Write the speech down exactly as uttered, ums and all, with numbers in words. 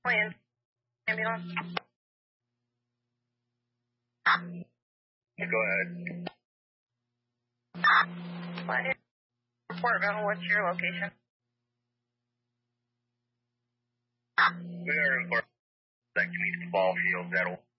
Plan ambulance. Go ahead. What is Portville? What's your location? We are in Fort Section East Ball Field. That'll